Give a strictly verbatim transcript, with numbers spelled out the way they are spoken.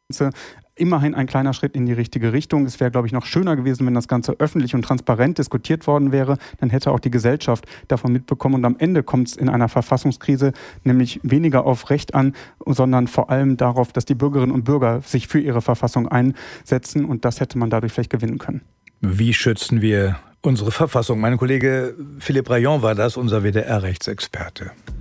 Immerhin ein kleiner Schritt in die richtige Richtung. Es wäre, glaube ich, noch schöner gewesen, wenn das Ganze öffentlich und transparent diskutiert worden wäre. Dann hätte auch die Gesellschaft davon mitbekommen. Und am Ende kommt es in einer Verfassungskrise nämlich weniger auf Recht an, sondern vor allem darauf, dass die Bürgerinnen und Bürger sich für ihre Verfassung einsetzen. Und das hätte man dadurch vielleicht gewinnen können. Wie schützen wir unsere Verfassung? Mein Kollege Philippe Rayon war das, unser W D R-Rechtsexperte.